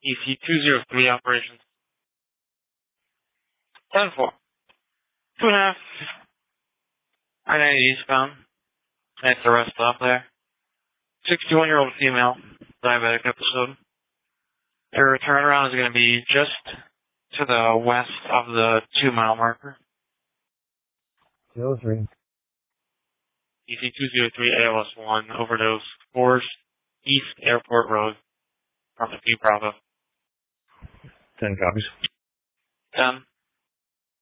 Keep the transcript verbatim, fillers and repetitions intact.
E C two zero three operations. ten four. Two and a half. I ninety eastbound. That's the rest stop there. sixty-one-year-old female. Diabetic episode. Her turnaround is going to be just to the west of the two-mile marker. zero three. E C two zero three A L S one, overdose, Forest East Airport Road, from the P Bravo. ten copies. ten.